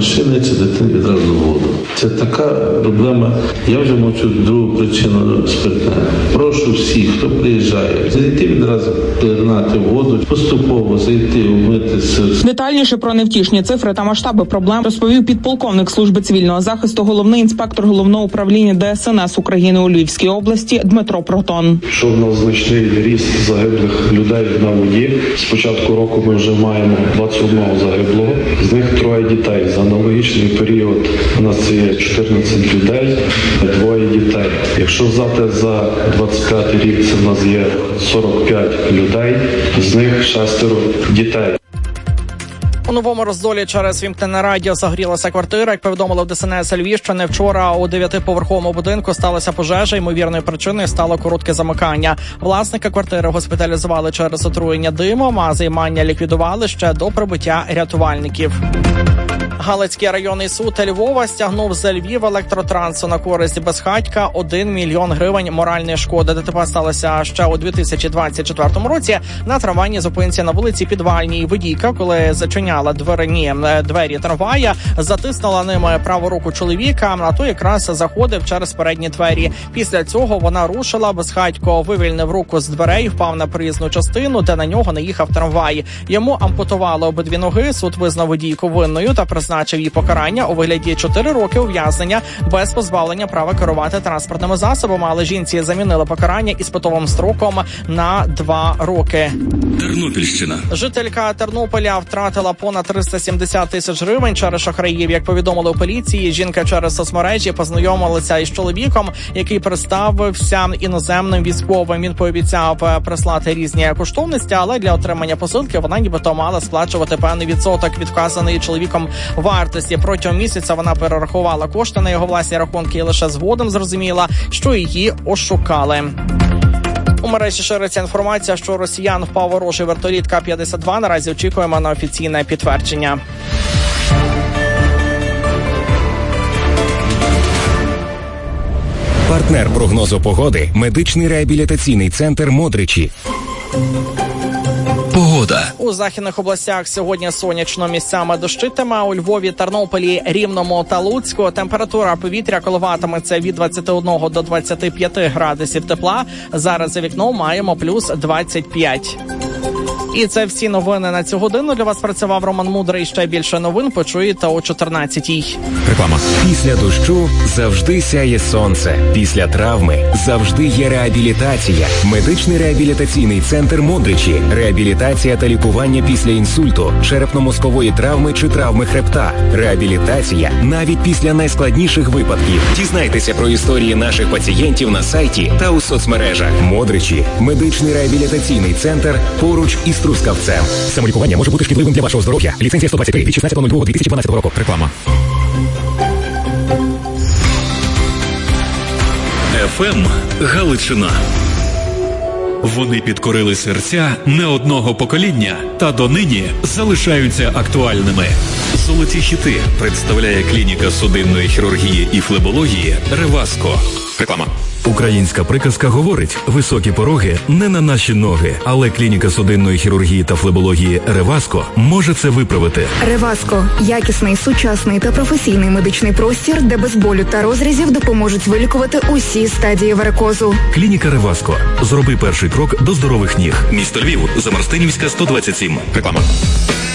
машини чи дитині відразу в воду. Це така проблема. Я вже мовчу другу причину спиртне. Прошу всіх, хто приїжджає, зайти відразу, пірнати в воду, поступово зайти, вмитися. Детальніше про невтішні цифри та масштаби проблем розповів підполковник служби цивільного захисту, головний інспектор Головного управління ДСНС України у Львівській області Дмитро Протон. Що в нас значний ріст загиблих людей на воді. З початку року ми вже маємо 21 загиблого, з них 3 дітей. За аналогічний період у нас є 14 людей, 2 дітей. Якщо взяти за 25 рік, це в нас є 45 людей, з них 6 дітей. У Новому Роздолі через вімкнене радіо загорілася квартира. Як повідомили в ДСНС Львівщини, вчора у 9-поверховому будинку сталася пожежа. Ймовірною причиною стало коротке замикання. Власника квартири госпіталізували через отруєння димом, а займання ліквідували ще до прибуття рятувальників. Галицький районний суд Львова стягнув з Львів електротрансу на користь безхатька 1 мільйон гривень моральної шкоди. ДТП сталося ще у 2024 році на трамвайній зупинці на вулиці Підвальній. Водійка, коли зачиняла двері трамвая, затиснула ними праву руку чоловіка, а той якраз заходив через передні двері. Після цього вона рушила, безхатько вивільнив руку з дверей, впав на проїзну частину, де на нього наїхав трамвай. Йому ампутували обидві ноги, суд визнав водійку винною та призначив їй покарання у вигляді 4 роки ув'язнення без позбавлення права керувати транспортними засобами, але жінці замінили покарання іспитовим строком на 2 роки. Тернопільщина. Жителька Тернополя втратила понад 370 тисяч гривень через шахраїв. Як повідомили у поліції, жінка через соцмережі познайомилася із чоловіком, який представився іноземним військовим. Він пообіцяв прислати різні коштовності, але для отримання посилки вона нібито мала сплачувати певний відсоток від вказаної чоловіком вартості. Протягом місяця вона перерахувала кошти на його власні рахунки і лише згодом зрозуміла, що її ошукали. У мережі шириться інформація, що росіян впав ворожий вертоліт К-52. Наразі очікуємо на офіційне підтвердження. Партнер прогнозу погоди – медичний реабілітаційний центр «Модричі». Погода. У західних областях сьогодні сонячно, місцями дощитиме. У Львові, Тернополі, Рівному та Луцьку температура повітря коливатиметься від 21 до 25 градусів тепла. Зараз за вікном маємо плюс 25. І це всі новини на цю годину. Для вас працював Роман Мудрий. Ще більше новин почуєте о 14-й. Реклама. Після дощу завжди сяє сонце. Після травми завжди є реабілітація. Медичний реабілітаційний центр «Модричі». Реабілітація та лікування після інсульту, черепно-мозкової травми чи травми хребта. Реабілітація навіть після найскладніших випадків. Дізнайтеся про історії наших пацієнтів на сайті та у соцмережах. «Модричі» – медичний реабілітаційний центр поруч із Трускавцем. Самолікування може бути шкідливим для вашого здоров'я. Ліцензія 123 від 16.02.2012 року. Реклама. ФМ Галичина. Вони підкорили серця не одного покоління та донині залишаються актуальними. Золоті хіти представляє клініка судинної хірургії і флебології «Реваско». Реклама. Українська приказка говорить: високі пороги не на наші ноги, але клініка судинної хірургії та флебології «Реваско» може це виправити. «Реваско» – якісний, сучасний та професійний медичний простір, де без болю та розрізів допоможуть вилікувати усі стадії варикозу. Клініка «Реваско». Зроби перший крок до здорових ніг. Місто Львів, Замарстинівська, 127. Реклама.